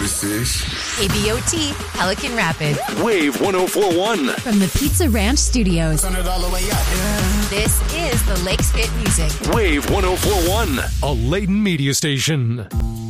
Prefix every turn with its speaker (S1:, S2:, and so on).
S1: This is
S2: KBOT, Pelican Rapids.
S3: Wave 104.1.
S2: From the Pizza Ranch Studios.
S1: Turn it all the way up.
S2: This is the Lakes Hit Music.
S3: Wave 104.1.
S4: A Layton media station.